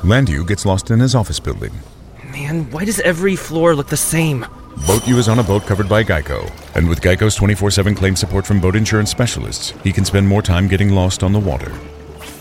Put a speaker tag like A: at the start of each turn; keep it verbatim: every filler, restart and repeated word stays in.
A: Landu gets lost in his office building.
B: Man, why does every floor look the same?
A: Boat U is on a boat covered by Geico, and with Geico's twenty-four seven claim support from boat insurance specialists, he can spend more time getting lost on the water.